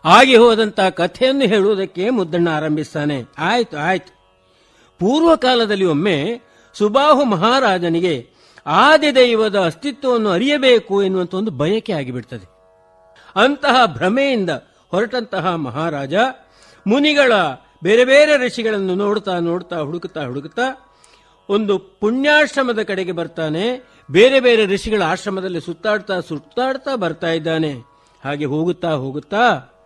ಆಗಿ ಹೋದಂತ ಕಥೆಯನ್ನು ಹೇಳುವುದಕ್ಕೆ ಮುದ್ದಣ್ಣ ಆರಂಭಿಸ್ತಾನೆ. ಆಯ್ತು. ಪೂರ್ವಕಾಲದಲ್ಲಿ ಒಮ್ಮೆ ಸುಬಾಹು ಮಹಾರಾಜನಿಗೆ ಆದಿದೈವದ ಅಸ್ತಿತ್ವವನ್ನು ಅರಿಯಬೇಕು ಎನ್ನುವಂತ ಒಂದು ಬಯಕೆ ಆಗಿಬಿಡ್ತದೆ. ಅಂತಹ ಭ್ರಮೆಯಿಂದ ಹೊರಟಂತಹ ಮಹಾರಾಜ ಮುನಿಗಳ ಬೇರೆ ಬೇರೆ ಋಷಿಗಳನ್ನು ನೋಡ್ತಾ ಹುಡುಕುತ್ತಾ ಒಂದು ಪುಣ್ಯಾಶ್ರಮದ ಕಡೆಗೆ ಬರ್ತಾನೆ. ಬೇರೆ ಬೇರೆ ಋಷಿಗಳ ಆಶ್ರಮದಲ್ಲಿ ಸುತ್ತಾಡ್ತಾ ಬರ್ತಾ ಇದ್ದಾನೆ. ಹಾಗೆ ಹೋಗುತ್ತಾ